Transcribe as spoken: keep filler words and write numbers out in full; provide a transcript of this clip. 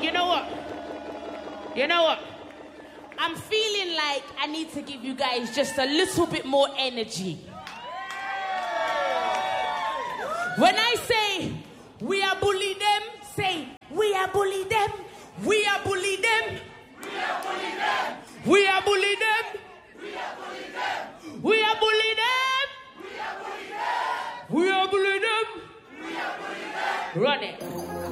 you know what? You know what? I'm feeling like I need to give you guys just a little bit more energy. When I say we are bully them, say we are bully them. We are bully them. We are bully them. We are bully them. We are bully them. We are bully them. We are bully them. We are bully them. We are bully them. Run it.